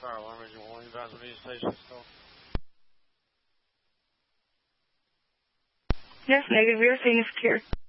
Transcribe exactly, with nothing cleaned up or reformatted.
fire alarm. Is you want advise when the station still? Yes, negative. You're saying it's secure.